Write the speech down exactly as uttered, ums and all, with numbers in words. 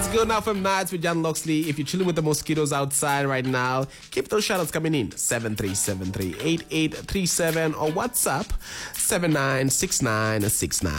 go now from Nights with Jan Loxley. If you're chilling with the mosquitoes outside right now, keep those shoutouts coming in. seven three seven three, eight eight three seven or WhatsApp seven nine six nine six nine.